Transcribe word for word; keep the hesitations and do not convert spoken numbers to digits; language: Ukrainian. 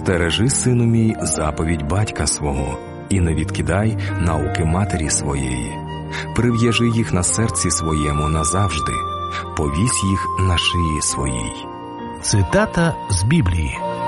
Стережи, сину мій, заповідь батька свого, і не відкидай науки матері своєї. Прив'яжи їх на серці своєму назавжди, повісь їх на шиї своїй. Цитата з Біблії.